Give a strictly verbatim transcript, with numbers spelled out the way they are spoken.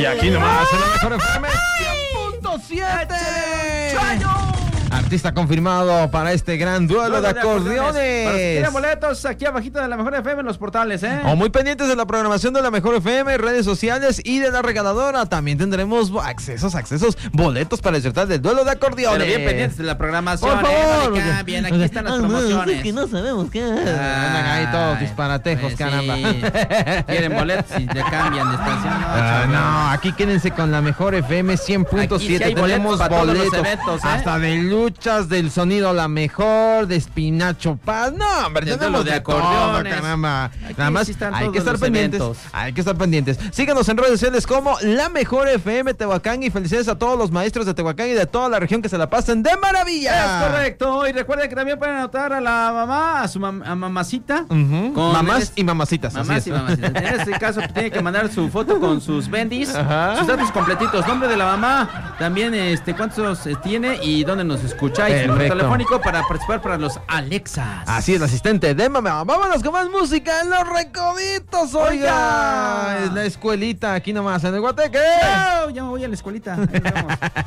Y aquí nomás en la mejor F M cien punto siete. Artista confirmado para este gran duelo, duelo de, de acordeones. acordeones. Para si quieren boletos, aquí abajito de la mejor F M en los portales, ¿eh? O muy pendientes de la programación de la mejor F M, redes sociales y de la regaladora. También tendremos accesos, accesos, boletos para disfrutar del duelo de acordeones. Pero bien pendientes de la programación, por favor. ¿eh? Bien, aquí están las promociones. No, es que no sabemos qué. Andan ahí todos disparatejos, pues caramba. Sí. Quieren boletos y le cambian de estación. No, uh, no, aquí quédense con la mejor F M cien punto siete. Sí tenemos boletos, boletos, boletos eventos, ¿eh? hasta de luchas, del sonido la mejor, de Espinacho Paz. No, hombre, de tenemos de de acordeones. todo, caramba. Aquí Nada más sí hay que estar pendientes. Eventos. Hay que estar pendientes. Síganos en redes sociales como la mejor F M Tehuacán y felicidades a todos los maestros de Tehuacán y de toda la región que se la pasen de maravilla. Es correcto. Y recuerden que también pueden anotar a la mamá, a su mam a mamacita. Uh-huh. Con mamás este... y mamacitas. Mamás así y es. mamacitas. En este caso tiene que mandar su foto con sus bendis, ajá, sus datos completitos, nombre de la mamá, también este cuántos tiene y dónde nos escucha y su número telefónico para participar para los Alexas. Así es, el asistente de mamá. Vámonos con más música en Los Recoditos, oiga. Es la escuelita aquí nomás en el Guateque. No, ya me voy a la escuelita. Ahí nos vemos.